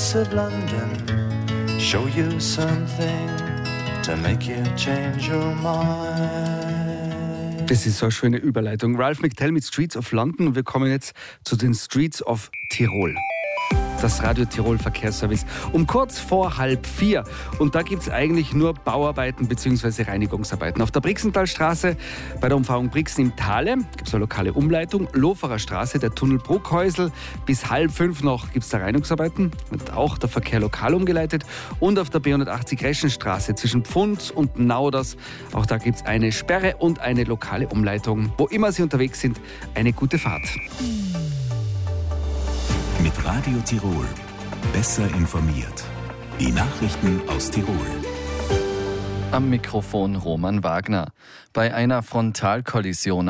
streets of London show you something to make you change your mind. Das ist so eine schöne Überleitung. Ralph McTell mit Streets of London und wir kommen jetzt zu den Streets of Tirol. Das Radio Tirol Verkehrsservice um kurz vor 3:30. Und da gibt es eigentlich nur Bauarbeiten bzw. Reinigungsarbeiten. Auf der Brixentalstraße bei der Umfahrung Brixen im Tale gibt es eine lokale Umleitung. Loferer Straße, der Tunnel Bruckhäusl. Bis 4:30 noch gibt es da Reinigungsarbeiten. Wird auch der Verkehr lokal umgeleitet. Und auf der B180 Reschenstraße zwischen Pfunds und Nauders. Auch da gibt es eine Sperre und eine lokale Umleitung. Wo immer Sie unterwegs sind, eine gute Fahrt. Mit Radio Tirol. Besser informiert. Die Nachrichten aus Tirol. Am Mikrofon Roman Wagner. Bei einer Frontalkollision